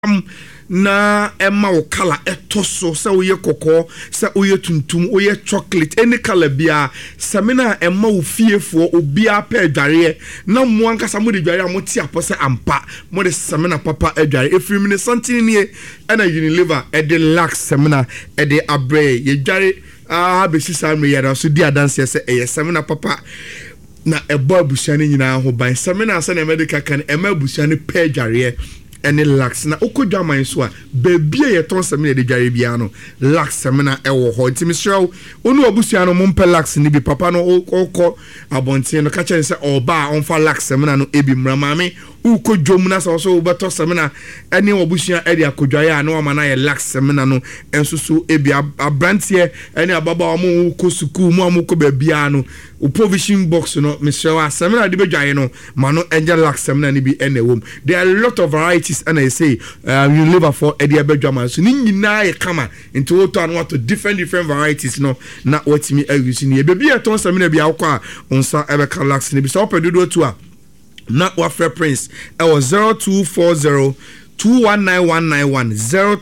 na emma o color etoso se oye kokko se oye tuntum oye chocolate any color bia semina emma o fiefo obia pa adware na mo ankasa mo de dware mo ti apose ampa mo de semina papa adware efiri ne santini ne na Unilever e de lax semina e de abre ye dware be sisa me yara so di adanse se e semina papa na ebo abusuane nyina ho ban semina se na medical kan emma abusuane pa adware any lax na okodwa man so a bebia ye ton semina de dware bia no lax semina e wo ho ntimi srew onu obusua no mompe lax ni bi papa no okọ abonten no ka chen se oba onfa lax semina no ebi mramame ukodwom na so obeto semina ene obusua e de akodwa ya na o ma na ye lax semina no ensusu ebi abrantie ene ababa o mo ukosuku mo amukọ bebia no o provision box no mesrew semina de bedwaye no ma no enje lax semina ni bi ene wom. There are a lot of varieties and I say Unilever for Eddie Bedjaman so ni nyina e kama into what and what different varieties no na what me using here baby aton semina bia akwa onsa ebeka lax ni bi so opedodo to a na wa fair prince e was 0240 219191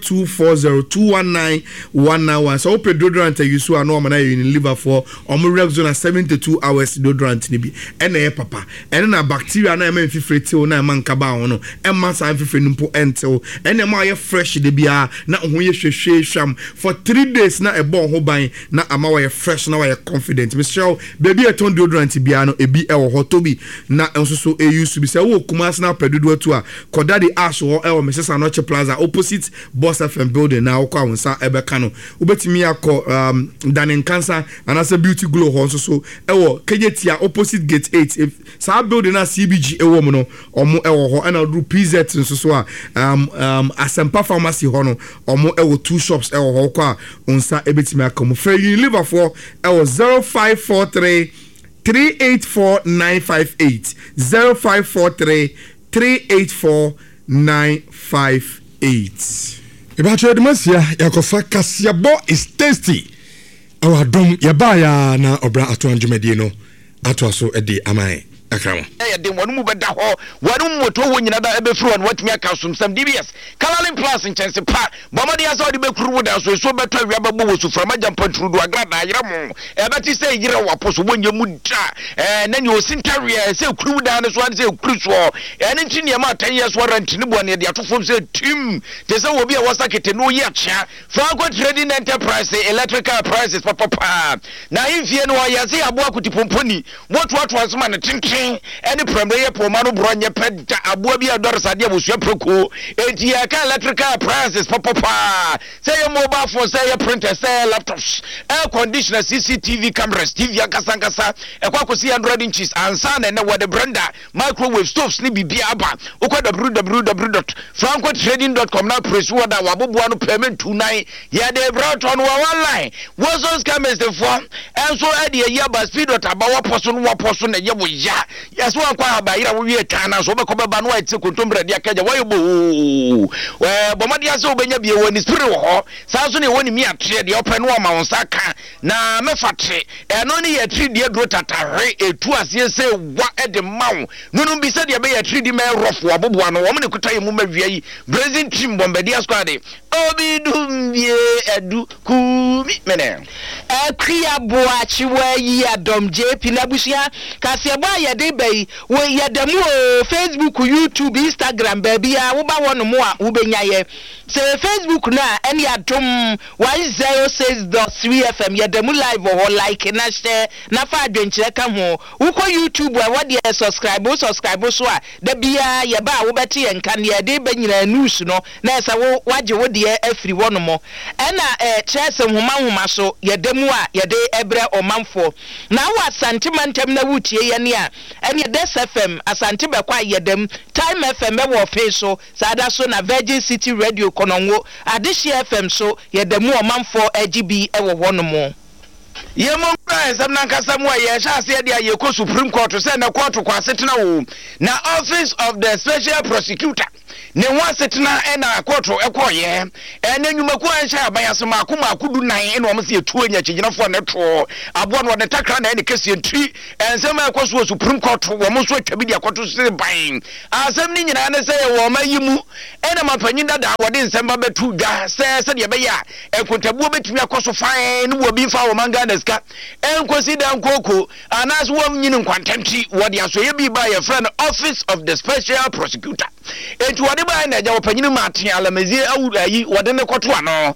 0240219191 so open deodorant you so no man Unilever for Rexona 72 hours deodorant ni bi ene papa ene na bacteria na ma fifrete o na man kaba ho e ma san fifre nimpo entel ene ma ye fresh de bia na ho ye hwehwe hwam for 3 days na e bon ho ban na ama wa ye fresh na wa ye confident Michelle baby e ton deodorant bia no ebi e wo hotobi na enso so e use bi se wo kumas na pedodo to a koda de ash wo e Mrs. Anoche Plaza opposite Boss FM building na okwa wonsa ebeka no ubetimi akọ Danin Cancer and as a Beauty Glow ho so ewo Kejetia opposite gate 8 if sa building na CBG ewo mo no omo ewo ho na do PZ nso so a Asempa Pharmacy ho no omo ewo 2 shops ewo ho kwa wonsa ebetimi akọ for Unilever for ewo 0543 384958 0543 384958. Ibacho Edmasia yakofa kasiabo is tasty. Our dom yabaya na obra atu anjumedie no atu aso edi amae akrama. De wonu mu beda ho wonu moto wo nyina da ebefru on watimi aka sumsam DBS Calalin Plus nchense pa bomade ya so de bekuru da so beto awiaba bo wosu frama jampantru do agrada ayram ebeti se yire waposo wonye mu da na ni osintaria se kuru da ne so an se kuru so ene nti ne ma 10 years warranty ne bo ne de atofom se tim te se obi a wasakete no ye chia Franco Trading Enterprise electrical prices papa na ifie no ya se abo akutipomponi moto asoma ne tintin ene premier poma no bronye peda abo bi ador sade abusua proko enti ya ka electrical prices papa say your mobile phone say your printer say laptops air conditioner CCTV cameras TV akasankasa ekwakosi 100 inches ansa na what the brenda microwave stoves ni bibia aba ukwa www.francotrading.com na press order waboboa no payment 29 ya de brought on online was cameras the form and so at the year by speed or about person na yebo ya yes one kwa abayira wo wie kana so be ko beba no ati kontombre dia kaja wo bo bomade ase obenya bie woni spirit wo ho sa so ne woni mi atre de open no ma wonsa ka na mefatre eno ne ye tri de dro tatare etu ase se wa e de mawo nunu bi se de be ye tri di me rofo aboboa no wo me kutaye mu mawia yi brazil team bombardier squad obi dum bie edu kumi mene kriya boachi wa yi adom JP na busia kase bo ayede bai wo yedemu Facebook YouTube Instagram baby a wo ba wono mo a wo benya ye se Facebook na eni adom 106.3 FM yedemu live ho like na share na fa adwenkyere ka ho wo ko YouTube a wo de subscribe so a da bia ye ba wo beti ye nka ne de banyina news no na esa wo waje wo de afiri wono mo ena chese homa so yedemu a yede ebre omanfo na wa santimantem na wutie ye ne a ene Des FM asante be kwa yedem Time FM be wo fe so sada so na Virgin City Radio kononwo Adishie FM so yedemu omanfo AGB e wo hono mo Yemo some Nankasam way, shall say the Supreme Court to send a court to Quasitna. Now, Office of the Special Prosecutor. Ne wa setena na kwoto ekoye ene nyumakwa ncha bayasoma akoma akudu nan ene o mse etu anya chiginafo ne to abo no ne takra na ene kese ntri ensema ekoso Supreme Court wo mo so atwabi dia kwoto se ban asem ni nyina ne se wo mayimu ene mapanyin dada wode nsema betu dwa se de be ya ekontabuo betumi akoso fan no wo bi fa wo manga deska enkosi dan koko anas wo nyini nkwantamti wode asoye bi ba ye friend Office of the Special Prosecutor etu wode ba na ja wopanyini mate alamazie awurayi wode ne kwoto ano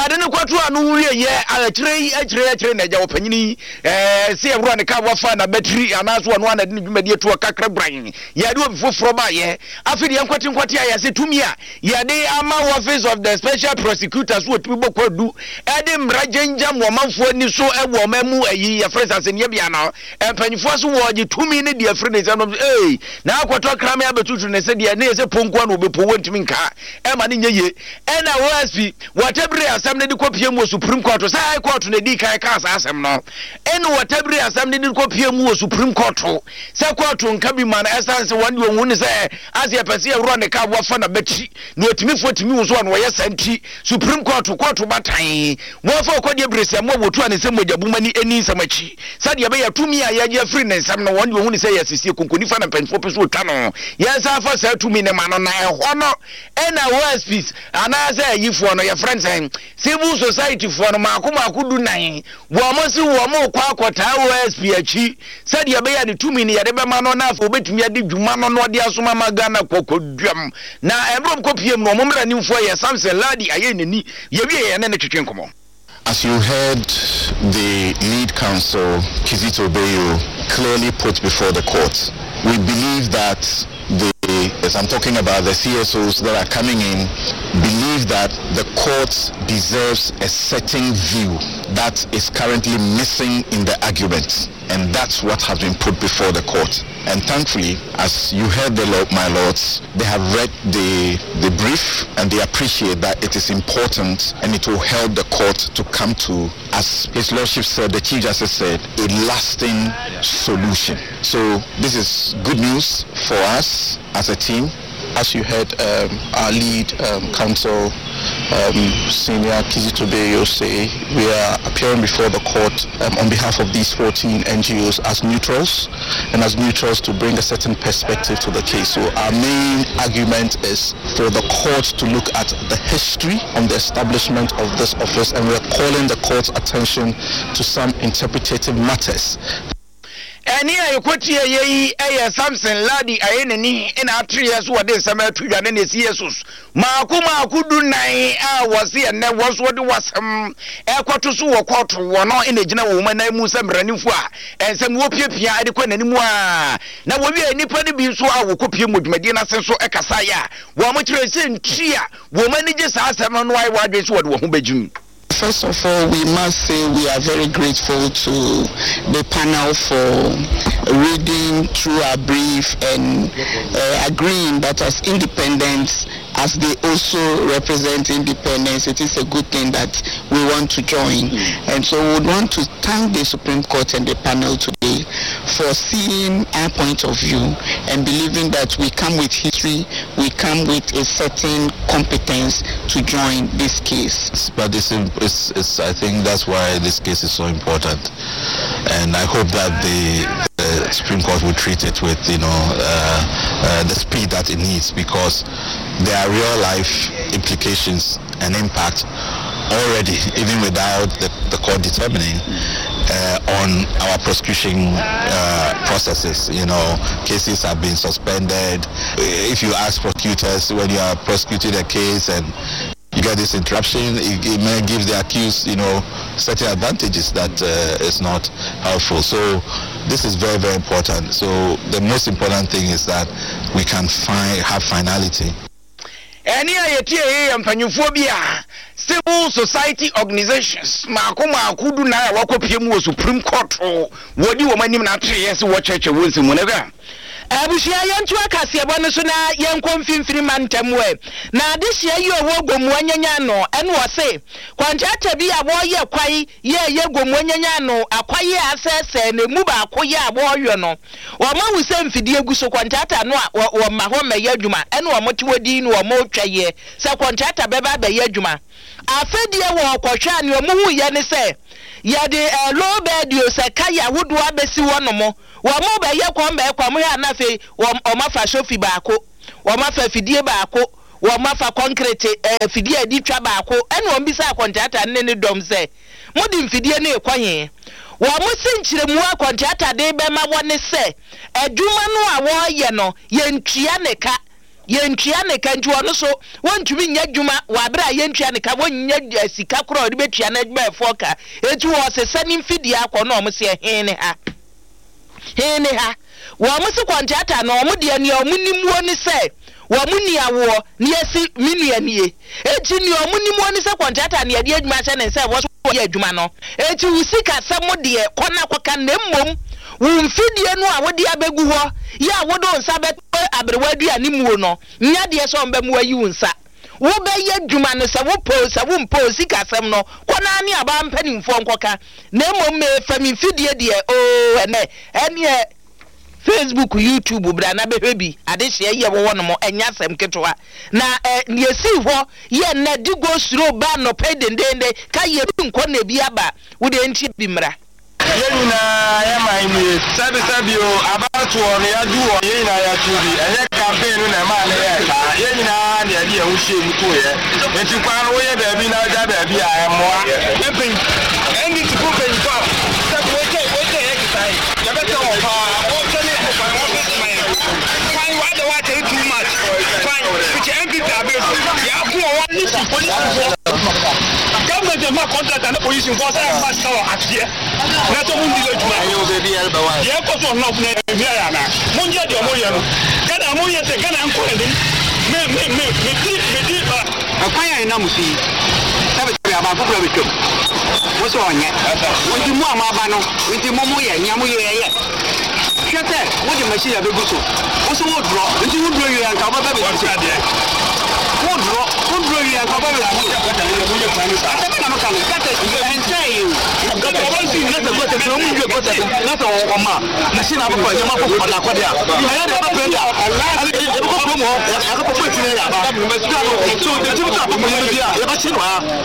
wiye ye akire na ja wopanyini se ewro ne ka wafa na battery anaso no na de dwumadi etu kakra bran ya de ofoforo ba ye afidi enkwati ya se tumia ya de ama Office of the Special Prosecutors wo tubi bokwadu ede mrajenja momanfo ni so ewo mamu ayi ya fresa ne bia na empanyifo so wo gi tumi ne dia frene se no na akwato krame abetutu ne se dia ne se ponko na obepo wontimi nka e ma ne nyeye e na OSP whatever asem ne di kopie mu Supreme Court say High Court ne di kai ka asem no e no whatever asem ne di kopie mu Supreme Court say court nka bi man essence one di ohun ne say as ye pese ewro ne ka wafa na beti na otimi fotimi wo so na wo ye santi Supreme Court batan wo fa okodi ebrese mo wotu ane se mogabumani eni samachi sade be ya tumi a ya je free ne nsam no one di ohun ne say yesisi konkoni fa na penfo peso otwa no yes afa say tumi ne ma no na ho no ena OSPs anaze ayifo no ye friends civil society for no makodu nan wo mo si wo mo kwa akota OSP achi sade be ya ne tumi ne ye de be ma no na afa obetumi ade dwuma no no de asoma magana kokodwam na ebrom kopiem no mo mra nimfo ye Samson Ladi aye nani ye wie ye ne twetwe nkomo. As you heard the lead counsel Kizito Beyo clearly put before the court, we believe that as I'm talking about the CSOs that are coming in, believe that the court deserves a certain view that is currently missing in the argument, and that's what has been put before the court. And thankfully, as you heard my lords, they have read the brief and they appreciate that it is important and it will help the court to come to, as His Lordship said, the Chief Justice said, a lasting solution. So this is good news for us as a team. As you heard our lead counsel, Senior Kizito Beyo say, we are appearing before the court on behalf of these 14 NGOs as neutrals, and as neutrals to bring a certain perspective to the case. So our main argument is for the court to look at the history on the establishment of this office, and we are calling the court's attention to some interpretative matters. Eni ayekoti yeyi Samson Ladi ayeneni ina atria so wade nsama atwa ne Jesus makudu nan a wose ene woso de wasam ekoto so wokoto wono ina gina wo man mu samranifo a ensam wo piepia ade kwa nanimu a na wo wi enipa de bi so a wo kopie modwumadi na senso ekasa ya wo mo kire se ntria wo mani je sa asem no ai wadwe so wode wo ho bajum. First of all, we must say we are very grateful to the panel for reading through our brief and agreeing that as independents, as they also represent independence, it is a good thing that we want to join. And so we would want to thank the Supreme Court and the panel today for seeing our point of view and believing that we come with history, we come with a certain competence to join this case. But I think that's why this case is so important, and I hope that the Supreme Court will treat it with the speed that it needs, because there are real life implications and impact already, even without the court determining on our prosecution processes. Cases have been suspended. If you ask prosecutors when you are prosecuting a case and you get this interruption, it may give the accused, certain advantages that is not helpful. So this is very, very important. So the most important thing is that we can have finality. Any phobia, civil society organizations, Makudu na Supreme Court, what do you want to watch church wins in whenever? abusia yentu akase ebo no so na yenkɔ mfimfiri mantamwe na de hia yi owo gomu anyanya no ene wo se kwantata bi abo ye kwai ye gomu anyanya no akwaye asese na mu ba akoye abo yo no wo ma wuse mfidie gu so kwantata no wo ma ho meye adwuma ene wo mote wodi no wo mo twaye se kwantata beba ba ye adwuma afedie wo kwotwa ne wo hu ye ne se ya de low bed yo se kaya wodo abesi wono mo wo mo ba ye kwon ba kwa mo ya na fe wo ma fa sofi baako wo ma fa fidie baako wo ma fa concrete fidie adi twa baako ene wo bisa kontata ne dom se mo di fidie ne ekwanyen wo mo sinkyiremu akontata de be ma woni se adwuma no a wo ye no yentua ne ka nti wono so wontumi nya dwuma wa bra yentua ne ka wonya sika kro de betua na adwuma efoka eti wo se sani mfidie akọ no mo se hene ha wo mo se kontata no mo de ne o munimuo ni se wo muni awo ne esi minua nie eti ne o munimuo ni se kontata ne de adwuma se ne se wo so ye adwuma no eti usika se mo de kona koka na mmom mfidie no a wodi abegu ho ya wodo nsa be abrewa aduane muo no nya de so mba mu ayi unsa wo be ye dwuma no se wo mpo sika sem no kona ne aba mpanimfo nkoka na mmom me fami mfidie de ene Facebook YouTube bra na behwe bi ade hye ye wo no mo enya sem ketwa na ne esi ho ye na digo suro ba no pedendende ka ye nko na bi aba wo de nti bi mra yeyina ya maimi sabi o about one ya do yeyina ya tubi enye campaign na ma na ya ka yeyina na ya hu she mu to ye enti kwa no ye ba bi na da ba bi a moa epin endi ti ko pen ko sabi we je ye kitai ya beta o pa o tele ko pa o be my fine what the water too much fine which empty tabe ya ku o wa ni si police government ma contract na police for say ma saw atie na to mun dile juma ayo baby elba wa ye ko to no na bi ya na mun je de mo ye no kada mo ye te kana anko ni me di ba akwanya ina musi sabe te aba ko pro betom wo so onye wonti mu amaba no wonti mo ye nya mo ye hwete wo de machine ya beguso wo so wo dro wonti wo dro ye anka ba be so ade wo dro ye anka ba be so ade na mo kan kata enjoy you kata wo si na te gote no mu je gote na to o ma machine aba ko je ma ko na ko dia ya de ba penda e ko ko mo ya ko ko ti ne ya ba so de ti ta ko mo dia ya ba chi no a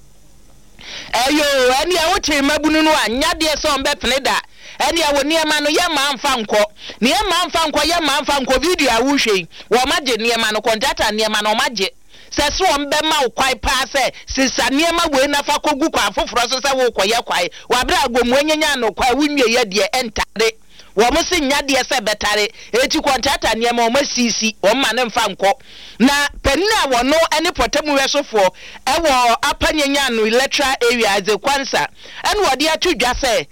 eyo ani a wo te mabunu no anya de so mbe pneda eni awo niema no ye ma mfa nkọ ye ma mfa nkọ video a wo hwe wo maje niema no kontata niema no maje se so mbe ma kwai pa se sisa niema we na fa kogu kwa afoforo so se wo koye kwai wa bra agomu anyanya no kwai wo nwie ye de entare wo mo se nya de se betare eti kontata niema o masisi o ma ne mfa nkọ na penna wo no ene potamu wesofo ewo apanyanya no electoral area as a kwansa ene wo de atudwa se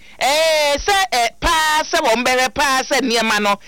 pa se wo mbere pa se niema no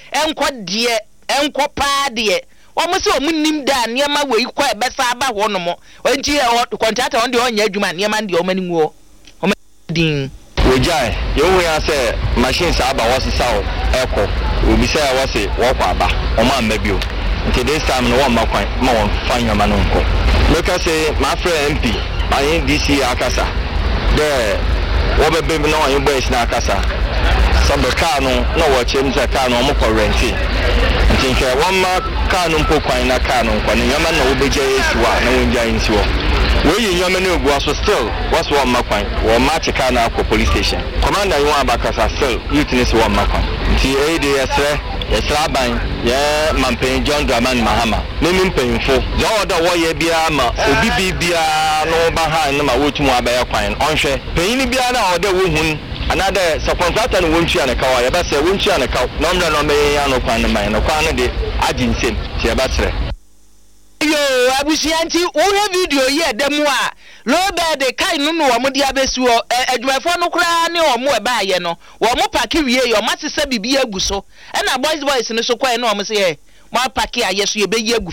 enko pa de o mo se o munnim da niema we ikọ ebesa aba ho no mo nti kontata on de onya adwuma niema de o mani wo o din wojai yo ya se machines aba wasisa o eko obi se ya wase wo kwa aba o ma mbabio nti this time no one makwan ma won fanya ma no nko make say my friend MP ayin DC akasa de wo bebe no ayin boys na akasa some car no wo chem se car no mo ko renti nti nke won ma car no mpo kwan na car no kwan nyama na wo beje yesuwa na won gya nsiwo we yi nyama na ogua so still was one makwan wo ma chika na akọ police station commander you wan abakasa still youth one makwan nti yesra ban ye mampen John Dramani Mahama nemi mpenfo je oda wo ye bia ma obi bibia no ba ha na ma wotumu abaya kwan onhwe penyin bia na oda wo hun another subcontractor no wontua na kawa ye ba se wontua na kaw no mra no me ya no kwan na man no kwan de aginsem ti ye ba tere yo abusianti wo video ye demu a lo be de kai no no wo de abesu adwumafo no kura ne wo mo e ba ye no wo mo paki wie yo matese bibia agu so e na boys no so kwai no wo se ye mo paki aye so ye be ye agu fam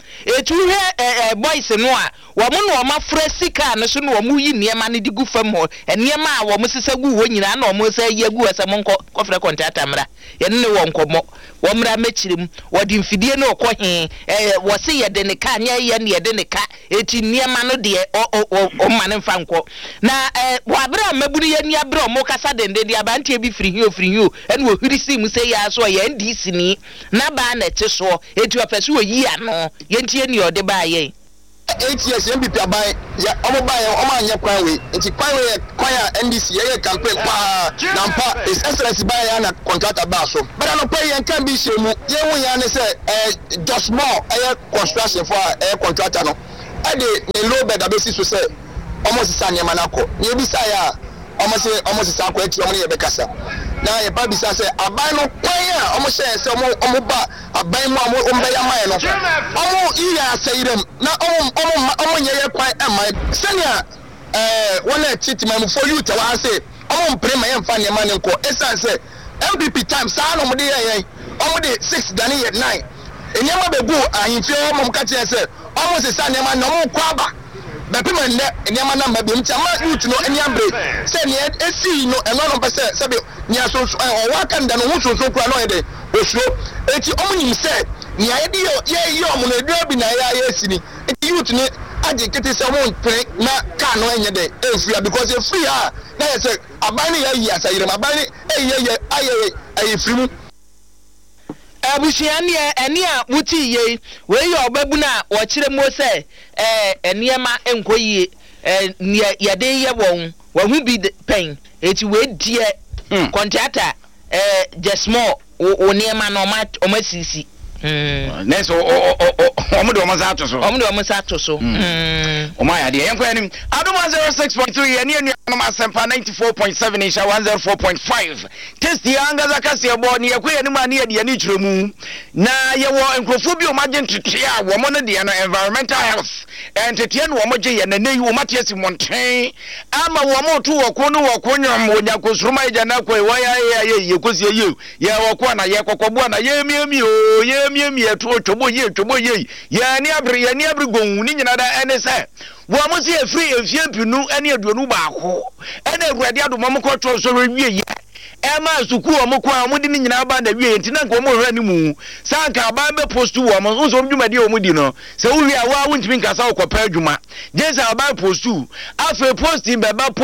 etu hwe boys no a wo mo no ma fra sika no so no wo mu yi niema no digu fam ho niema a wo mo sesa gu wo nyina na wo mo sa yi gu asa mo nkɔ fra contractor mra ye ne wo nkɔmɔ wo mra mechirim wo di mfidie no kɔ he wo se ye de ne ka nya ye ne ye de ne ka eti niema no de o ma ne mfa nkɔ na wo abra maburu ye ni abra mo kasa dende de abantie bi firi hi ene wo hiri si mu se ya so ye ndisi ni na ba na te so etu apese wo yi ano ye ntie ni ode ba ye 8 years MPP abai ya omo ba ya omo anya kwan we nti kwan we kwan ya NDC ye campaign pa nampa is excellence ba ya na contractor ba so but no pay yan kan bi shemu ye hu ya ne say just more construction for contractor no e de ne low bed abesi so say almost sanya manako ye bi sa ya almost sa ko eti omo ye be kasa na ye ba bi sa say abai no kwan ya almost say omo ba abai mu omo ya mai no omo iya sayirem na omo nyeye kwan emai senia wona cheat man for you to wa say omo mpre ma ye mfa ne ma ne nko esan say MPP time sa no mo de ye omo de 6 dani ye 9 enyama be go ahimfi omo ka tie say omo se sa ne ma no mo kwa ba bepema nne enyama na ma bem chama youth no enyambre say ne esi no eno no pese se be nya so o wa kan da no hu so kura no ye de osuro eti omo nyim say ni ayedi ye omo na dua bi na ya esi ni eti youth ni age kete se omo pre na ka no enye de efia because e free ha na ye say abani ya yi asayire abani ye aye free mu abusiani eni a wuti ye we ye obabu na wo kire mo se eniema enkoyie ye de ye won wo hu bi pen eti we die contractor just small o niema no ma sisi neso omo de omo sa to so omo ya de yenko anim adoma 06.3 ene enu no asempa 94.7 insha 104.5 test ya angaza kase ebo ne yakwe anim ane ye de ne kiremu na ye wo enkrofo bi o maje ntete a wo mo no de no environmental health entete no wo mo je ye na nei wo mate asi monten ama wo mo to wo ko no wo ko nyom wo nya ko suruma ye na ko wo ya ye ko sie ye wo ko na ye kokobo na ye miemi o ye miemi eto tobo ye ya ni abri gon ni nyina da ene se wo mo se free efiempinu ene aduonu ba ko ene awurade adoma mo ko to so wie ye ema suku o mo kwa mo di ni nyina ba na wie ntina nko mo hwa ni mu sanka ba be post wo mo nso dwumade o mo di no se wo wi a wa wontimi nkasa wo pa adwuma jesa ba post afa posting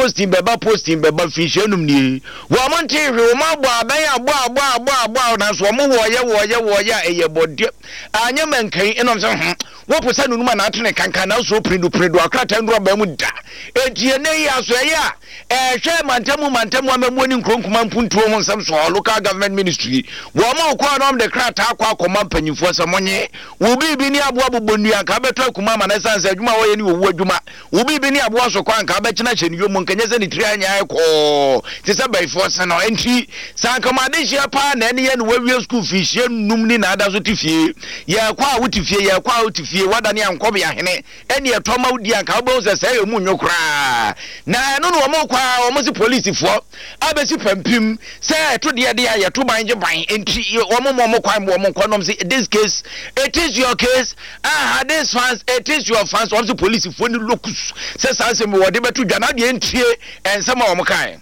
beba fishenum ni wo mo nte hwe wo ma bo aban abo na so mo wo ye eye bode anya mankan enom se wo posa nunuma na atene kankan na so predo akrata ndro ba mu da etie ne ya so ya hwe mantamu amamu ni nkronkuma mpuntuo ho nsam so local government ministry wo ma ko anom de krata akwa mpanyimfo se monye wo bibi ni aboa bobonu anka beto akuma ma na sanse adwuma wo ye ni wo adwuma wo bibi ni aboa so kwa anka be kina hyeni yomo nkanye se ni tri anya ko ti se bai fo se no enti sanka ma de hia pa na ene ye no wawie school fees ye num ni na ada so tifie ye kwa wotifie wada ni ankobe ya hene ene ye toma wudi anka wo be se ye mu nyokra na eno no mo kwa wo si police fo abesi pampim say to de ya to banje ban enti wo mo kwan wo mo konom say this case it is your case this fans it is your fans wo si police fo ni locus say say me wo de betu dwa na de entie ensema wo mo kan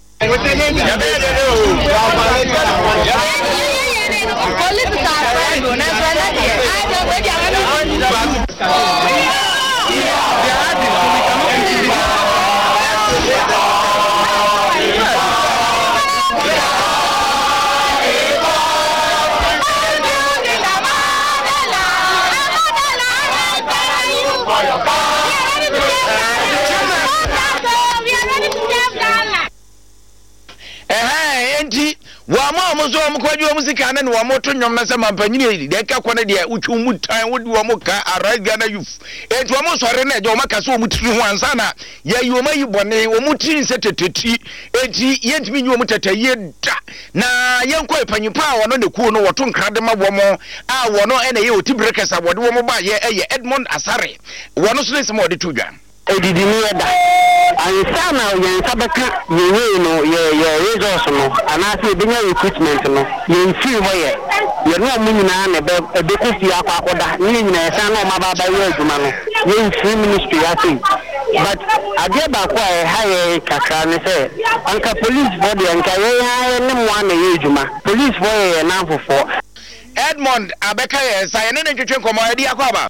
Wamo so mo kwaji o musika na wo mo to nyom na se mampanyini de ka kone de utwu mutan wodi wo mo ka araga na youth etu wo mo sore na je wo maka so wo mutiri ho ansa na ye yi wo mayi bone wo mutiri se teteti eti yentimi nyi wo mutataye da na yenko epanyimpa a wono ne kuo no woto nkrade ma wo mo a wono ene ye otibrekesa wode wo mo ba ye Edmond Asare wono so ne se mo de tudwa odidi ni eda ansana yen sabeka yewe no ye resource no anase binya recruitment no yen free hoye ye no munyina na be kofi akwakoda ni nyina esan no mababa ye adwuma no yen free ministry ati but ade ba kwa haye kakra ne say anka police body anka ye ne mo na ye adwuma police boy na fofo Edmond abeka ye say ne ntwetwe nkomo adi akwaba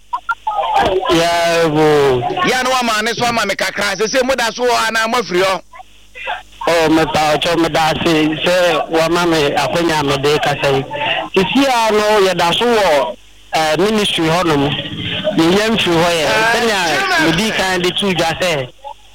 ya bo ya no ama ne so ama me kakra se moda so ana mafiri ho oh me pa cho me da se wa ma me akonya me de ka sai isia no ye da so wo ministry ho no ye yam fi ho ye tenya me di kan de tu ja se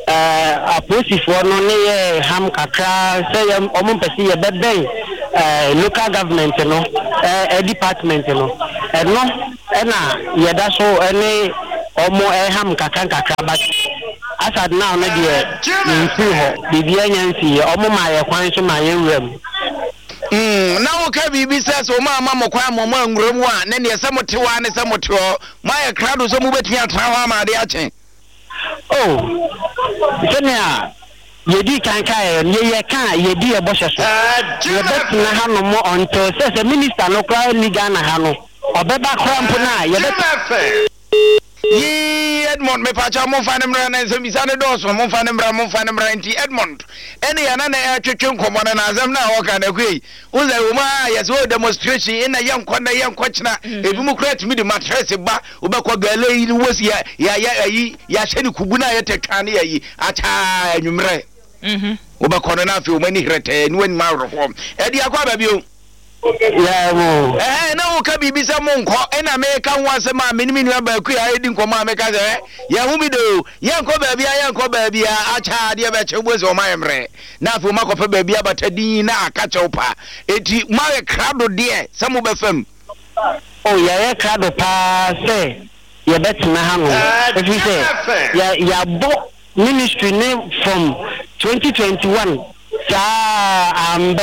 aposifo no ne ye ham kakra se ye omo pesi ye beben local government no department no no na ye da so any omo ham kakra but asad now na de nfi ho bibia nyansi omo ma ye kwan so ma ye nwam na wo ka bibi se so ma ma kwan mo ma nwram a ne ne se motewa ne se moteo ma ye krado so mu betumi atra ho ma de achen oh senia yedi kan kai ye kan yedi e bo hyeso ye bet na ha no mo onto se minister no kwa ni Ghana ha no obeba krampo na ye bet Ye Edmond me pacha mo fa ne mra na se bisa ne doso mo fa ne mra nti Edmond ene ya na na atwetwe nkomo na azam na wo ka na kwei unza wo ma yes wo demonstration ina yenkɔ na yenkɔ kyena ebi mu create me the mattress ba wo be kɔ gale yi wo si ya hye ni kubu na ye tetwa ne yi acha anwumre wo be kɔ na afi wo mani hrete ni wani ma rohom edi akwa ba bi o ya mo na wo ka bibi se mo nkɔ ena me ka ho asem a me ni ba ku ya edi nkɔma a me ka se ya hu bi do ya nkɔ ba bia acha de ba che bo se o ma yemre na afi ma kɔfa ba bia batadin na aka che pa eti ma ye krado de se mo ba fam oh ya krado pa se ye betina ha no efi se ya bo ministry name from 2021 and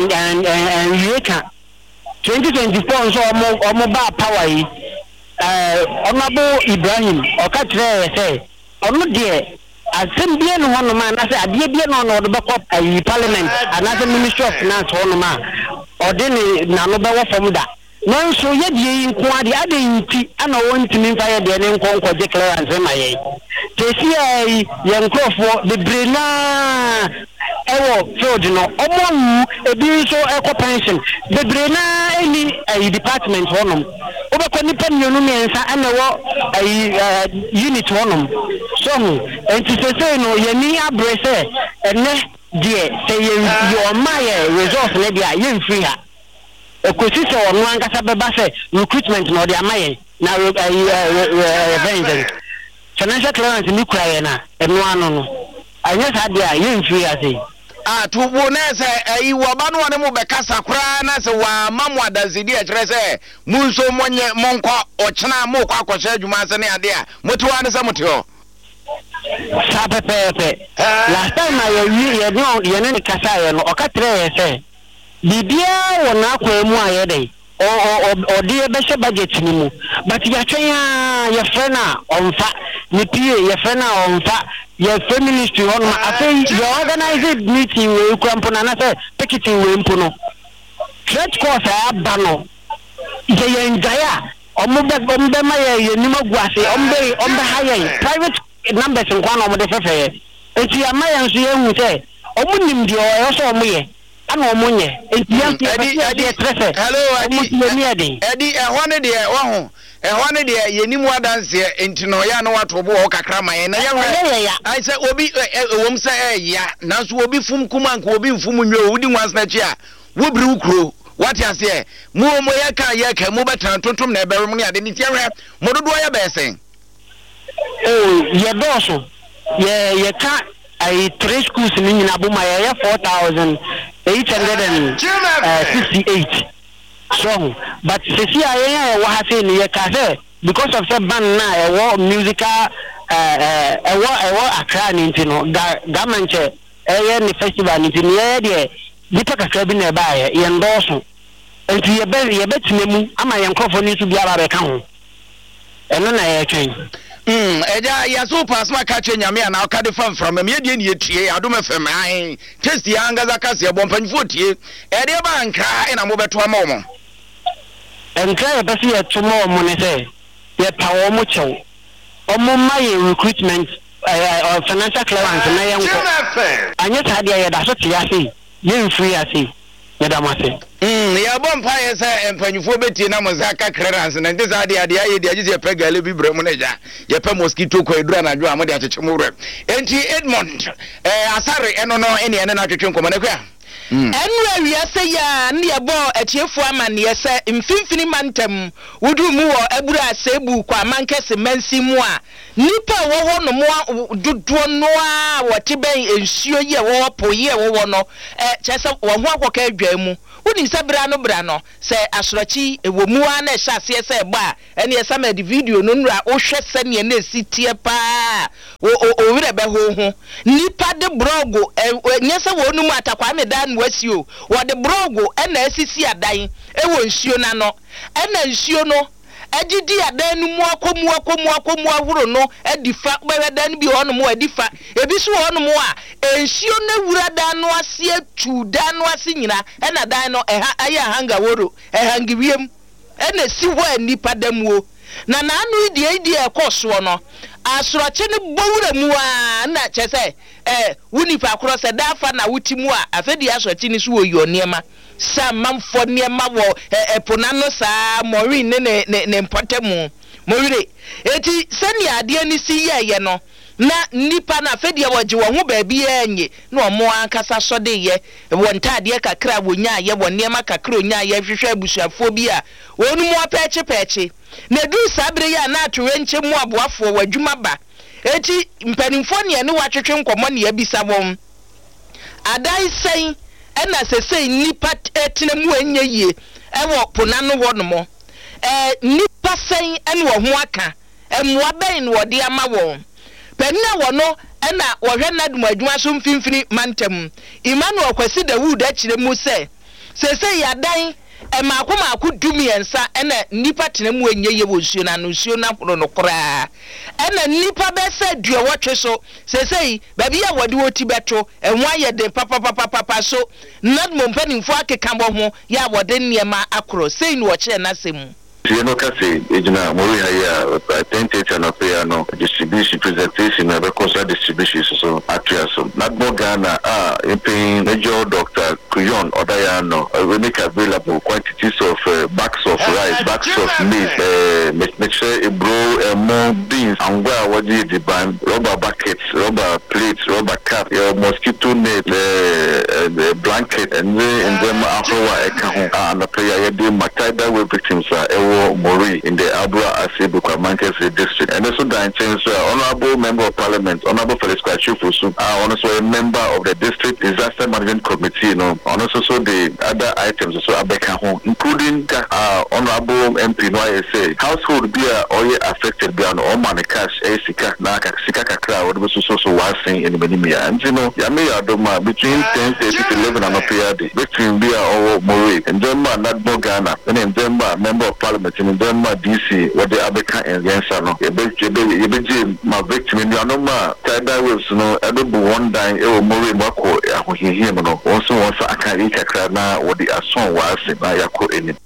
Yeka 2024 so omo ba power yi Honorable Ibrahim okatre say ono de asem bia no hono ma na say ade bia no no be kop parliament and as ministry of finance hono ma ode ni na no be wo fom da no so ye die nko ade ade nti ana wontimi mfa ye de ne nkonko je clearance ma ye tesi ai ye nkrofo de brena ewo field no omo ebi so eco pension de brena any department honum obekọ nipa mienu mensa ana wo unit honum so enti sese no ye ni abrese ene de say your my resource ne dia ye free ha ekosi so ono ankasa beba say recruitment no de amaye na vengeance financial clearance ni kura ye na eno ano no anya sa dia ye free ha say tubo na se wo ba no ne mo be kasa kura na se wa mamu adazidi e kire se munso monye monko ochena mo kwa akose adwuma se ne ade a motiwa ne se moteo sa pepe last time ye ne kasa ye no okatre ye se bibia wo na akwa mu aye dey o de be she budget ni mu but ya twenya ye frena onfa ni pie ye frena onfa your feminist on I say you organize meeting we kwampona na say picketing we mpono church course abano ye njaya ombe ma ye ni maguase ombe higher private numbers nkwa na omde fefe enti amaye nso ye hu say omunim de o so omoye ana omonye enti ya trefe hello adi ehone de wo ehwane de yenimu adanse enti no ya no watobo o kakra man na ya I say obi ewom say ya nanso obi fum kuma nka obi mfum nwe wudi nwansa na chi a wo biri ukro what you say mo ya ka mo betan tontom na eberum ne ade ni tiahwe mo dodo ya besen ye doso ye ka ai 3 schools ni nyina boma ya 4868 song but sisi ayen wa ha say ni ye ka say because of some band na musical Accra ni ntino gamanche ni festival ni ntino ye de dipa kakra bi na ba ye ndoso enti ye betinemu ama ye nkofo ni su bia ba be ka ho eno na ye twen Eja ya so pass ma ka che nyame ana ka de fam from me de ne yetue adom fm ai test ya ngaza ka se bo mpanfo tie e de ba nkra ina mo beto ama mo nkra ya basi ya tumo mo ne se ye pawo mo chew omo ma ye recruitment financial clearance na ye nko anya ta de ya da so tia se ye free ase ye da ma se ya bom pa ye se mpanfo betie na mo za ka clearance na ndi za de ye de agye pe gale bi brem na ja ye pe mosquito ko edura na jo amode acheche mo wura enti Edmond asare eno no ene ene na twetwe nkomo na kwa enu awia se ya ne ye bo atiefo amane ye se mfimfini mantam wudu mu wo abura asebu kwa mankese mansi mu a nipa wo ho no mo dodo no a wote ben ensuo ye wo po ye wo no chese wo ho akoka adwa mu woni se bra no se asorochi ewomu a na hya ase se ba ene ye sama di video no nura wo hwe se ne na sitie pa o wire be ho nipa de brogo nyese wo nu mu atakwa me dan wasio wo de brogo ena asisi adan ewo nsuo na no ena nsuo no agidi adan nu mu akomu ahuro no edifa bewe dan bi ho no mu edifa ebi so ho no mu a ensuo na wura dan no ase atu dan no ase nyina ena dan no aya hanga woro hangi wiem ena si ho anipa damuo na anu die ekoso no asoroche ne bowura mu a na chese wunipa akoro se dafa na wutimu a afedi asoroche ni so oyo niema samamfo niema wo eponano sa mori ne mpotemu morire eti sani ade ni si ye no na nipa na afedi woje wo ho ba bi enye na omo ankasa so de ye wonta ade kakra wonya ye wo niema kakra onya ye hwehwe abusuafo bi a wonu mu apeche na du sabre ya na atwe nche mu aboafo wadwuma ba eti mpanimfo ne watwetwe nkomo ne abisa won adai sen ena sesei nipa etine mu enye yie ewo ponano wono mo nipa sen ene wo ho aka emwa ben wo de ama won penna wono ena wo hwe nadum adwuma so mfimfini mantam Emmanuel Kwasi Dawud akire mu se sesei adan maako dumiensa ena nipa tenemu enye ye wonsuo na nsuo na horo no kora ena nipa be se duowotwe so sesei babi ya wode woti beto enwa ye de papa so nad mompanimfo akeka bo ho ya wode niema akoro sei ni wo kire na semu You know, Cassie, Ejina, Moria, I think it's an affair, no distribution presentation, because that distribution is so actually so. Not more Ghana, paying major Dr. Kuyon or Diano, we make available quantities of bags of rice, bags of meat, make sure it grow more beans, and where what you demand, rubber buckets, rubber plates, rubber cap, your mosquito net, blanket, and then after and the prayer, you do Mataida with victims. Mori in the Abra Asebu Mankese district, and also the Honorable Member of Parliament, Honorable Felix Kwachufusu, also a member of the District Disaster Management Committee, and also the other items, also Abeka Home, including Honorable MP Noyese, household beer oil affected by all money cash, Sika Kakra, what was also wasing in Menimia, and Yami Adoma between 10:30 to 11 and between beer or Mori, and Denmark, not Mogana, and then Denmark, Member of Parliament. In Denmark, DC, what the Abeka and Yansano, my victim in Yanoma, Tada was no, Edible one dying, Mori Mako, also wants a Karika Krana, what the Asson was in Ayako in it.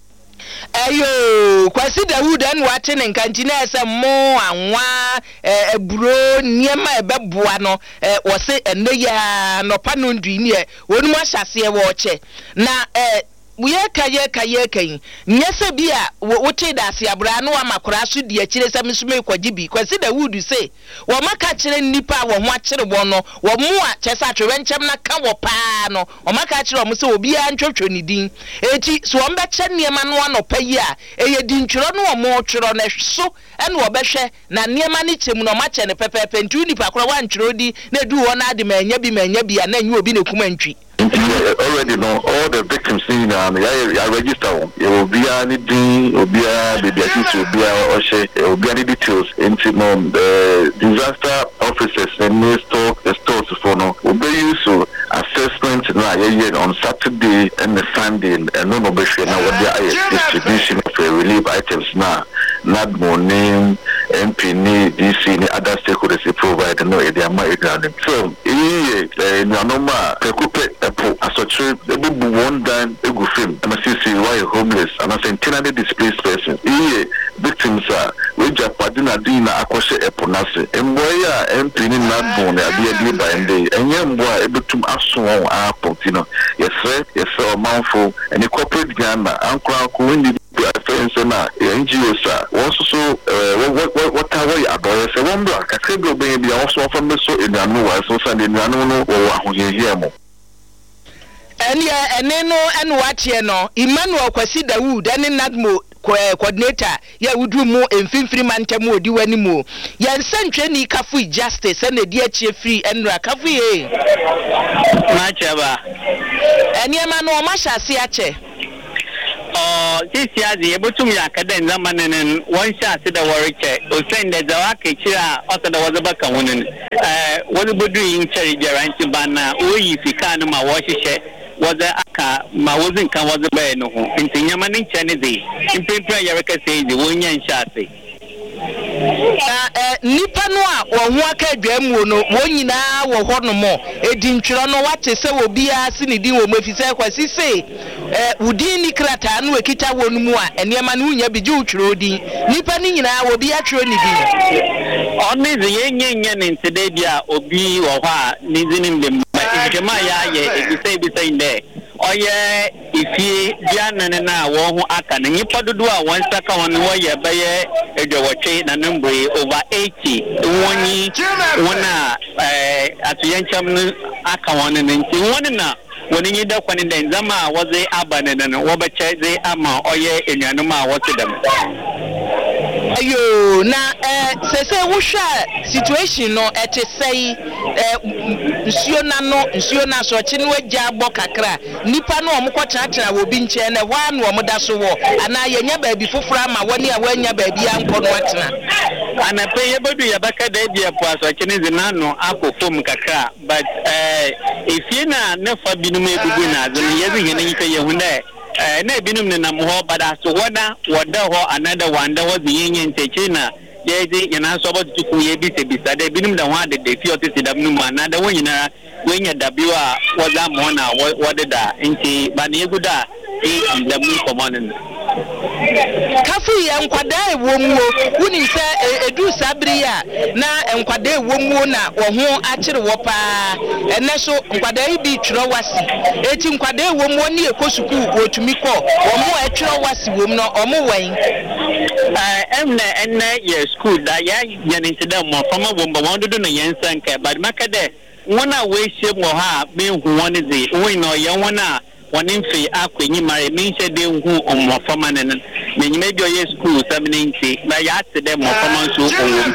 Ayo Kwasi Dawud an watching and cantina as a mo and bro niema ebeboa no was say no ya no panundri near one more shall watch na we kaye nyese bia wote da se abra no amakora so di akire sam sume kwagibi Kwasi Dawud say wo maka kire nipa wo ho akire bo no wo mu a chesa atwe nchem na ka wo pa no wo maka kire wo se obi a ntwotwo ni din eti so wo mbe che niema no anopa yi a eye di ntworo no wo mo tworo na so ene wo behwe na niema ni chemu no ma che ne pepepe ntu nipa kora wa ntworo di na du wo na ade manya bi a na nyu obi na kuma ntwi. Already know all the victims in I register. It will be anything, it will be a will be any details into the disaster officers and the stores for no will be used assessment on Saturday and the Sunday and no what the distribution of relief items now not more name MP ni DC ni other stakeholders provide no e dey ama eduane so nyanoma pekupe epo asotre ebubu one dan egu film and see why homeless and as internally displaced person victims are we japadina dina akoshe epo nase emboya MP ni nadbo na ade by ende enye mboa ebetum aso won apotino yes manfo and corporate Ghana ankra ko ni friends na NGOs also so what are you about say one block akebe oben also from so enuanu wa so send enuanu no wo ahoyehia mo ene no ene watie no Emmanuel Kwasi Dawood ene Nadmo coordinator ya wudu mu emfimfiri mantem odi wani mu ya nsantwe ni kafu justice ene di achie free enra kafu ye ma cheba ene ma no ma hyase ache this year the ebutum ya kaden zamanin one shot da warike o send da zawaka kira ota da waza baka wonin wani budu yin chari garanti bana oyi fika no ma washishe waza aka ma wazin kan waza bai no ho intin yamanin chane zai in prepare ya reka sai zai wonyan shase nipa no a wo ho aka dwamu no wonyina wo ho no mo edi ntwero no wate se wo bia se ne din wo mafise Kwasi se wudi ni krata no ekita wo no mu a enema no nya bigi utwero din nipa ni nyina wo bia twero ni din onize yenyenye ne ntede bia obi wo ho a ni zinim de ma ya ye ebisa inde oye ifi bia nane na wo ho aka ne nipa dodo a won saka won wo ye baye edwotwe na numbre over 80 woni wona atuyencham aka won ne nti won na woni nyi da kwani den zama waze abane na wo bache ze ama oye enuanum a wotedam ayo na sese wohwa situation no ete sei nsuo na so chi no agya abọ kakra nipa no omkọtratara wo bi nche na wa no omda so wo ana yenya baabi foforo ama woni a wanya baabi anko no atena ana pe yebedu yabaka da bia po aso chi ne zinano akofom kakra but ifie na nefa binum ebubu na azun yezi hene yipe yehunde na binum ne nam ho bada so wada ho another one da was yenye nteche na yezi yana so botu ku ye bi se bisade binum da ho ade de fi otisi da binum another one nyina wenya dabiwa waza mo na wada nti ba ne guda da mu komanin kafu ya nkwada ewo mu woni se edu sabri ya na nkwada ewo mu na wo ho akire wo pa ene so nkwada ibi twiro wasi eti nkwada ewo mu ni ekosuku wotumi kọ wo mu atwiro wasi wo mu no omo wen enne ye school da ya nyanti da mo fama bomba wondodo no yensan ka bad makade wona we she mo ha me hu woni ze won no ye wona woni mfi akwenyi mare me nche de hu omo fama nen me nyime bi oye school 70 na ya ate de mo fama so owo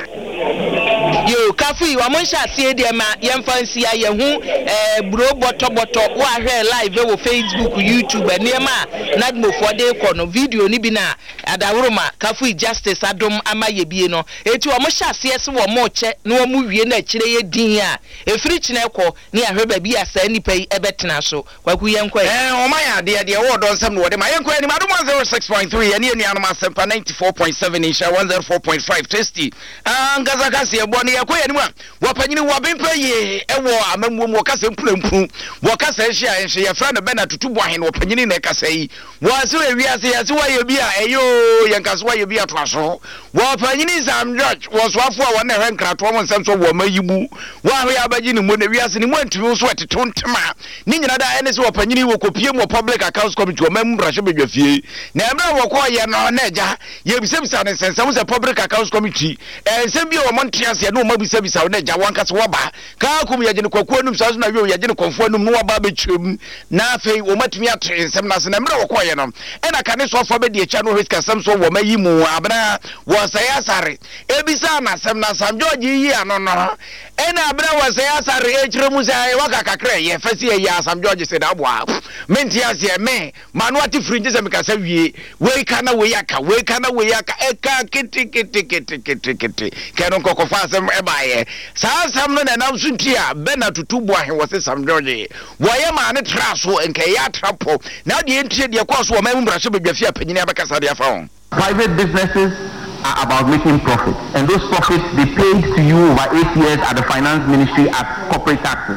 yo kafu wa mon sha tie de ma yemfansi ya ye hu bro boto wo ahwe live wo Facebook YouTube nema nadmofo de ko no video ni bi na adawroma kafu justice adom ama ye bie no eti wo mo sha se se wo mo che na wo mu wie na kire ye din a efiri kine ko ni ahwe ba bi asa nipa yi ebetena so kwaku ye nkwa o ma ya de wo don sam no de ma ye nkwa ni madom 06.3 ani ani anoma sempa 94.7 insha 104.5 tasty ngaza kasi ebo ne yakoye ni mu wapanyini wabempa ye ewo amamuom wakase mpulempulu wakase hia enhye ye fra no bena tutubu ahen wapanyini na kasa yi wase ewiase yase waye bi a eyo yenkaso waye bi atwaso wapanyini Sam George waswafo a wona hwe nkrato mo nsem so wo mayibu wa hwe abaji ni mo na wiase ni mo antumi so etetontema ni nyina da ene se wapanyini wo kopie mo public accounts committee wo mam brashe bedwafie na emra wo ko ye no na eja ye bisebisa ne sensem se public accounts committee ensem bi wo montiase no ma bisebisa na eja wankase wo ba ka kum ye gene kwakuo num saso na wi ye gene konfo num no ba betwem na afei wo matumi atensem na se na emra wo ko ye no ena kane so fo be de echa no risk asem so wo mayimu abna wo saya sare ebisa na asem na Sam George yi ano no ena abna wo saya sare echiremu sai waka kakra ye fasi ye ya Sam George se da boa menti ase me manu ati fringe se mekasa wie we kana we yaka eka kiti keno kokofa asem ebaye sa asem no na nam suntia bena tutubu ahe wo se Sam George wo ye ma ne traso enke ya trapo na de entie de kwaso wo mamu brashe bedwafia panyini abakasa de afa on private businesses are about making profits, and those profits they paid to you over 8 years at the finance ministry as corporate taxes.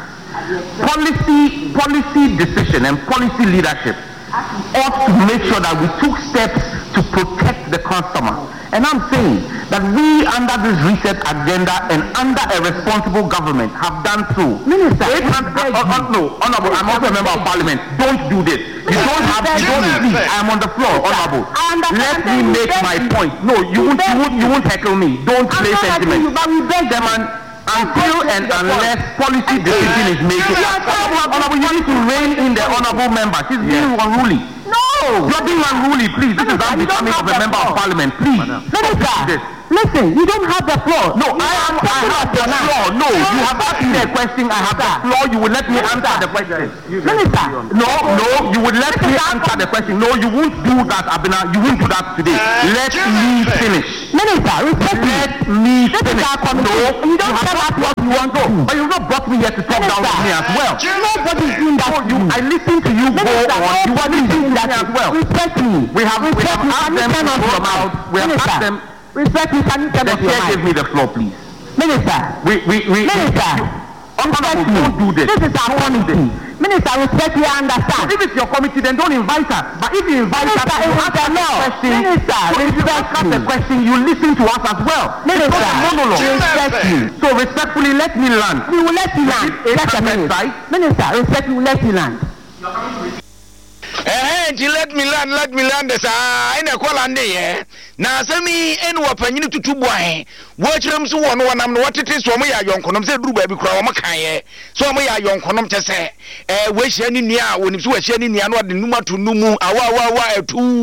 Policy decision and policy leadership ought to make sure that we took steps to protect the customer. And I'm saying that we, under this reset agenda and under a responsible government, have done so. Minister, no, Honorable, I'm also a member of Parliament. Don't do this. You don't please. I'm on the floor, Honorable. Let me make my point. No, you won't heckle me. Don't play sentiment. But we beg them until and unless policy decision is made. Honorable, you need to rein in the honorable member. She's being unruly. No! You're being unruly, please. This is unbecoming of a member of Parliament. Please. Minister, listen, you don't have the floor. No, I have the floor. No, you have asked me a question. I have the floor. You will let me answer the question. Minister. No, you will let me answer the question. No, you won't do that, Abina. You won't do that today. Let me finish. Minister, let me finish. No, you don't tell us what you want to. But you've not brought me here to talk down to me as well. Nobody's doing that. I listen to you go on. You are listening to me as well. Respect me. We have asked them to come out. We have asked them. Respect me. Can you tell us your mind? Give me the floor, please. Minister. Minister. Honorable, don't do this. This is our committee. Minister, respect me, I understand. If it's your committee, then don't invite us. But if you invite us, you ask us a question. Minister, respect us a question, you listen to us as well. Minister, respect you. So respectfully, let me land. We will let you land. Minister, respectfully, let you land. Let me land this. I know call on there. Now, semi and wapanyini to 2 boy. Watch them so one what it is for me. I young conum said, do baby crow, Makaye. So me a young conum to say, wish any near when it's wish any near what the Numa to Numu, awa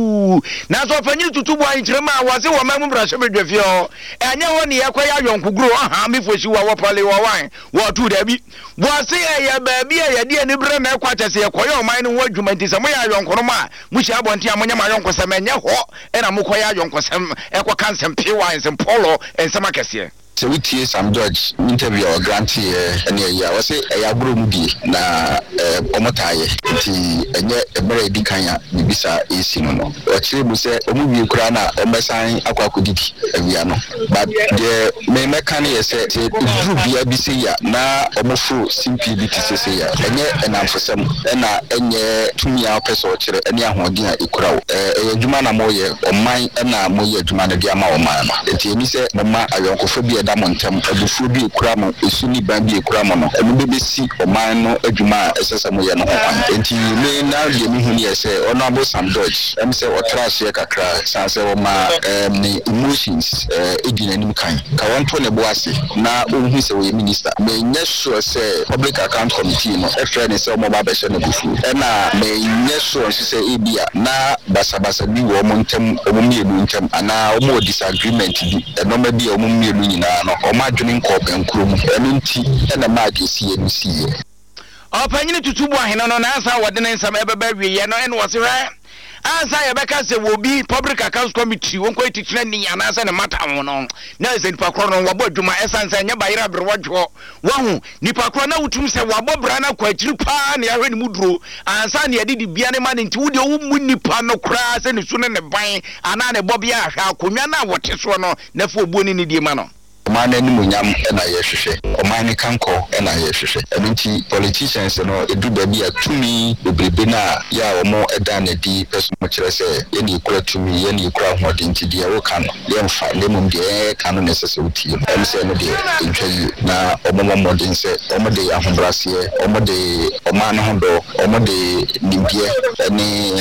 2. Now, so for you to 2 boy in Chema was a woman brush with you. And no one here quite young who grew up before she was probably wine. What to there be? Was say a baby, a dear Nibra, quite as a quiet mind and what you meant is a way young conoma, which I want to among my uncle Samania, and I'm quite young. Equal cancer, pure wines, and polo, and some acacia. So we tear some judge interview or grantee and I was a broom be na omotaye and yet a very dikanya bibisa is sinono. Or Chibu say Omu Ukrana or Messine Aquacudity Aviano. But the mechanic said Ruby Abisia na Omofu simply BTC and yet and I'm for some and yet 2 year peso and Yahodina Ikra Jumana Moye or mine and Moye Jumana Diama or Mama. The Timmy said Mama Ayokophobia. Damontem abufu bi kuramo esuni ban bi kuramo no emu bebe si oman no adwuma esesamo ye no ho enti me na de mi hu ne ye se honorable Sam Dodge em se otrash ye kakra san se o ma ni emotions edinanim kan ka wonto ne boase na ohun se we minister me nya sure se public account committee no efre ne se o mo ba be she no bufu e na me nya sure se ebia na basabasa bi wo mo ntem o mo mienu ntem ana o mo disagreement bi e no ma bi o mo mienu nyina no o ma dwene nkop enkrom enu nti na ma agesi enusi ye opanyini tutubu ahene no na ansa wode ne nsam ebeba wiye no ene wose hwe ansa ye beka se wo bi public accounts committee wonko ititina ni anasa ne matam no na ese nipa kro no wabo adwuma esansa nya bayira berwodwo wahu nipa kro na wutum se wabo bra na kwa akiri pa na yahwe ni muduro ansa ne yedi bia ne ma ne nti wode wo mu nipa no kra se ne su ne ban ana ne bobia ahwa akonwa na wote so no na fo obuoni ni die ma no Omani ni munyam ena yehwehwe omani kanko ena yehwehwe enti politicians no edu baby atumi bebrebe na ya omo eda na di person mo kire se ye ni kura tumi ye ni kura hodi nti de wo kan ye mfa le mum de kan no sese uti em se no de ntwayi na omo modin se omo de ahombrase omo de omani hondo omo de nimbie ni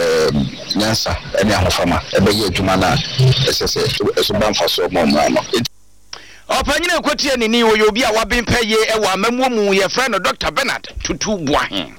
nyansa eni ahofama ebe ye adwuma na sese eso banfa so mo no opanyine kotie ni wo yobi a wabempa ye ewa amamuo mu ye friend Dr. Bernard Tutu Boahen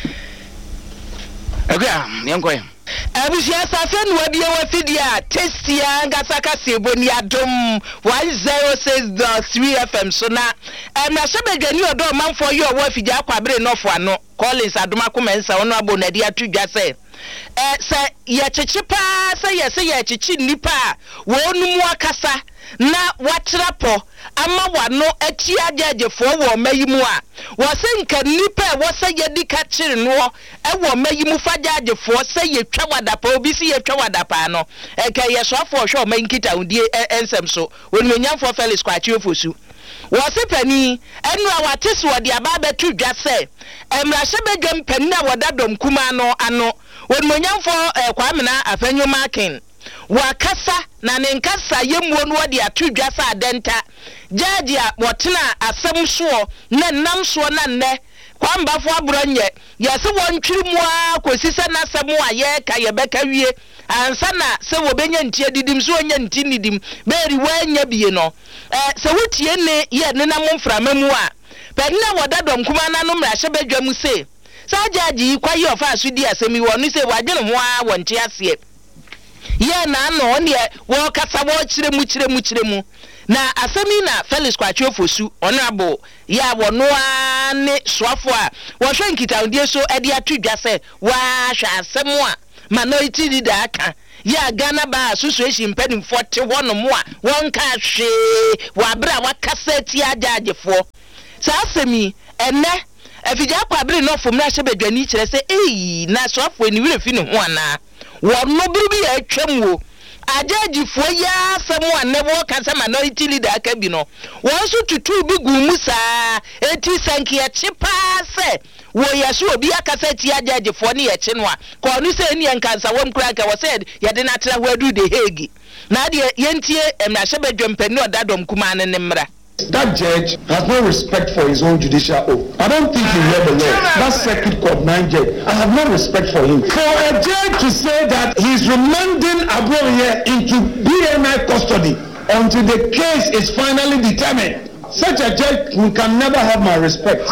aga yenkoye abusia safe no wadie wafidia testia ngasaka seboni adom 106.3 FM so na na sebegani odo manfo ye owo afija akwabre no fo ano Collins adoma komensa ono abonadi atudwa se sɛ yɛkyekye paa sɛ yɛsɛ yɛkyekye nipa wɔn mu akasa na watrapɔ ama wano ati agyagyefo wɔ mayimu a wɔsɛ nka nipa wɔsɛ yɛdi ka kyere no ɛwɔ mayimu fa agyagyefo sɛ yɛtwa wadapa obi si yɛtwa wadapa no ɛka yɛsoafo hwɛ ɔma nkita udie ensɛm so onimonyamfo Felix Kwakye Ofosu wɔsɛ pani ɛnu a wate so wɔde aba bɛto dwa sɛ mmarahyɛ badwam pani a wɔda dɔm kuma no ano onimonyamfo Kwamena Afenwoma Ken wakasa na ne nkasa yemuo no de atudwa sa adenta jaji a wotena asem so na nam so na nne kwambafo abronye yese wontwiri mu a kosisa na asem a ye ka ye beka wie ansa na se wobenya ntie didim so onya nti nidim beri wanya bie no se wotie ne ye ne na momframa mu a pedina wodadom kuma na no mra hye badwa mu se sa jaji kwaye ofa asudi asemi wo no se wadwene ho a wonte ase ye na no ne wo kasa wo kyire mu na asemi na Felix Kwakye Ofosu honorable ya wono ne soafo a wo hwe nkitaudie so ade atudwa se wa hwe asemu a minority leader aka ya Ghana ba association penimfo te wono mo a won ka hwe wa bra wa kasa ti agagefo sa asemi enne afija kwabere no fom na hye badwani kire se na soafo ni wire fi ne ho ana wono bibi ya twam wo agagefo ya asemu anebo kasa minority leader aka bi no won so tutu bi gu mu saa eti sankia chipa se wo yeso obi akasa ti agagefo ne ye che no a ko no se ni enkansa wom kura ka wo se ye de na tra ho adu de hegi na de yentie emrahye badwampani odadom kuma ne mra. That judge has no respect for his own judicial oath. I don't think he read the law. That Circuit Court 9 judge, I have no respect for him. For a judge to say that he's remanding Abroye into BNI custody until the case is finally determined, such a judge can never have my respect.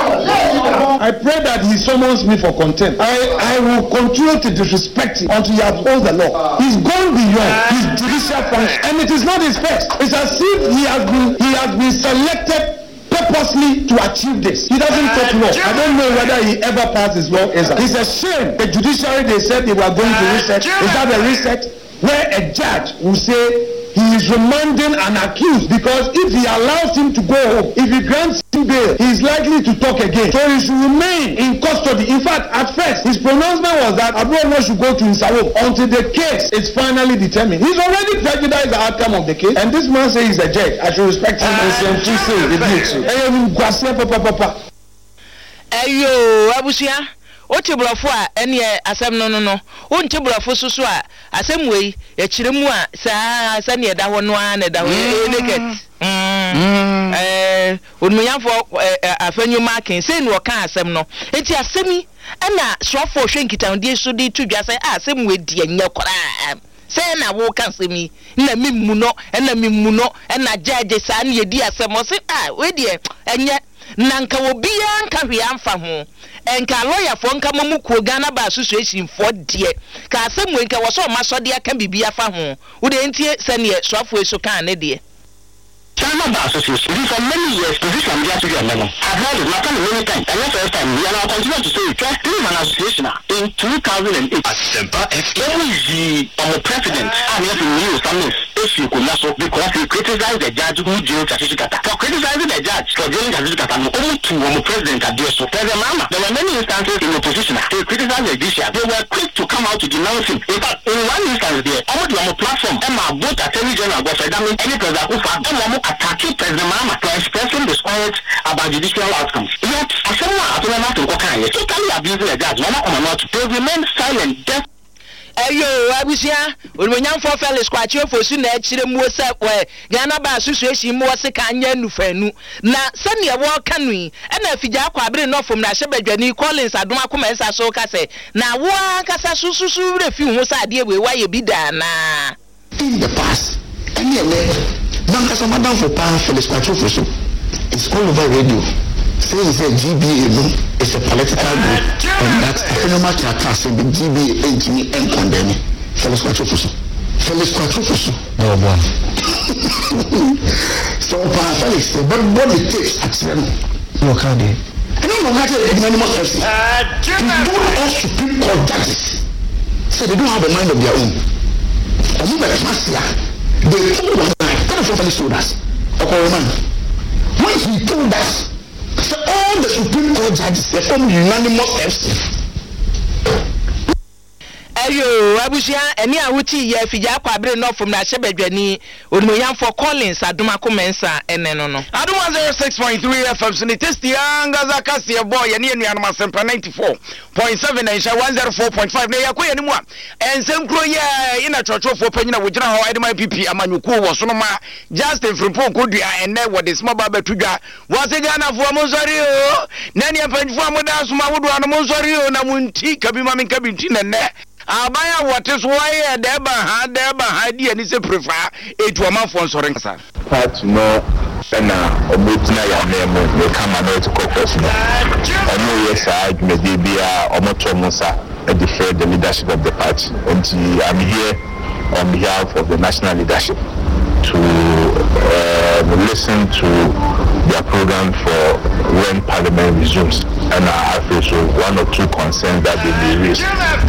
I pray that he summons me for contempt. I will continue to disrespect him until he upholds the law. He's gone beyond his judicial function, and it is not his first. It's as if he has been selected purposely to achieve this. He doesn't talk law. I don't know whether he ever passed his law exam. It's a shame. The judiciary, they said they were going to reset. Is that a reset? Where a judge will say he is remanding an accused, because if he allows him to go home, if he grants him bail, he is likely to talk again. So he should remain in custody. In fact, at first, his pronouncement was that Abroye should go to Nsawam until the case is finally determined. He's already prejudiced the outcome of the case, and this man says he's a judge. I should respect him. Ayo, Abusia. Otibrofo a ene asem no ontibrofo soso a asem wei e kiremu a sa ne da ho no a ne da ho naked onmuyafo Afenwoma Ken say no ka asem no enti asemi na soafo hwe nkitaudie so de tudwa say asem we die nya kora say na wo kan semi na mimmu no na judge sa ne di asem o say we die enye nanka obia nka hwe amfa ho enka lawyer fo nka mamu ko Ghana ba association fo de ka asem nka wo so masode aka bibia fa ho wo de ntie sene soafo eso kan ne de Ghana Bar Association, for many years, position we have to get level. I've heard it, matter many times, and not first time, we are continue to say it. Through an association in 2008. Asempa FM. The president, and if you knew something, if you could not so, because he criticized the judge who jailed Chachikata. For criticizing the judge for jailing Chachikata, only two president at the so. There were many instances in opposition. They criticized the judiciary. They were quick to come out to denounce him. In fact, in one instance there, almost on a platform, Emma, both Attorney General, was any president who found attacking President Mahama for expressing discourage about judicial outcomes. Yet, as someone totally abusing the judge, they remain silent. Ayo, Abusia, onmuyamfo Felix Kwakye Ofosu na akire mu se Ghana Bar Association mu se kan nya nufanu na sene wo kanui na afija kwabere no fom na hye badwani Collins Adom akoma esa so ka se na wo akasa sususu refi ho sa ade we wa ye bi da na in the past Nankasa Madam for Power Felix Kwakye Ofosu. It's all over radio. Say it's a GBA, it's a political group, and that's a phenomenal attack. The GBA ain't me and condemning Felix Kwakye Ofosu. Felix Kwakye Ofosu. Oh boy. So Power Felix, but what it takes at them. Look how they. I don't know how to animal person. You don't all Supreme Court judges. So they don't have a mind of their own. They told us that kind of properly told us. When he told us, so all the Supreme Court judges they formed unanimous absence. Ayo abusia eni awuti ye fija kwa abre no from na hyebadwani onimoyan for Collins adoma komensa ene no no adoma 06.3 FM so ne test yanga zakase boy ye ne anuanom asempa 94.7 na insha 104.5 na yakoye ni mu a ensem kro ye ina chochofo panyina wo gina ho edema PP amanyuku wo so no ma Justin Frimpong kodua ene wo de small baba tudwa wo se Ghana fo mo sori o na ne panfo amoda so ma wodo an mo sori o na munti kabima men kabinti nene abaya what is why deba ha dia ni se prefer etu amafo nsore nkasa part no na obotina ya nemo me kama no to caucus no ono yes adwumedi bia omoto musa defend the leadership of the party until I'm here on behalf of the national leadership to listen to their program for when parliament resumes, and I feel so one or two concerns that they may raise.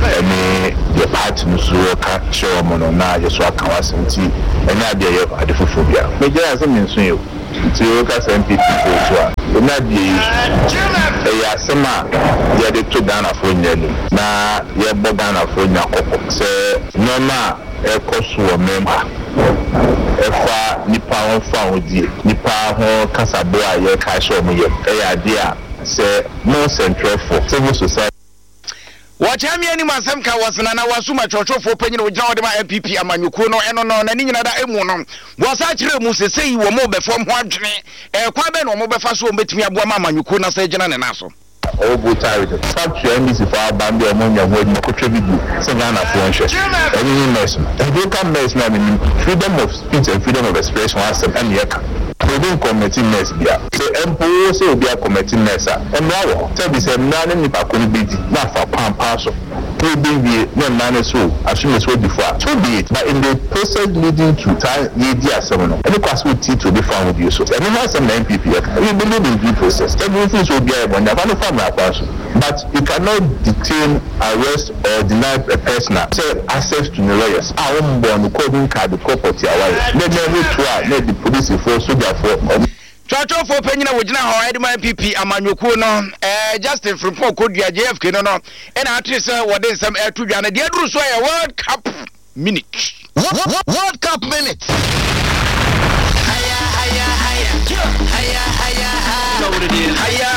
The party Nusuoka show monona Yeswa Kawasanti, and idea of adefophobia. Major as a mention you to MPP for the Nadia Yasema, the two Ghana for Nelly, na Yabogana for Yakoko, say, no, ma, a cost member. Efa nipa ho fa odie nipa ho kasabo aye ka show mo ye idea say no central for civil society Wachami ani masem ka wasana na wasuma chochofo panyina wo gina wo de ma MPP amanyuku no eno no na ni nyina da emu no wasa kire mu sesei wo mo be fom ho adwene kwa be no mo be fa so betimi aboa ma amanyuku na sa gina ne na so Obutarity. Capture NBC for our band or money and when you contribute, Savannah for any mess. And you can mess now in freedom of speech and freedom of expression as a Yaka. We don't commit mess here. So, Emperor will be a committing mess. And now, tell me, I'm not in the Pacoon not for Pam Paso. To be the man so, as soon as we before. To be it, but in the process leading to time, the idea someone. Any class will teach to be found with you. So, and have some MPP. We believe in due process. Everything will be able to but you cannot detain, arrest, or deny a person access to the lawyers. I won't be on the coding card, the property away. Let the police for so therefore. Chocho for Penina Wajina or Edma PP Amanyuku no Justin from Pokodia JFK no and artist what is some air to Jana the Adru World Cup minute. World Cup minute. Higher.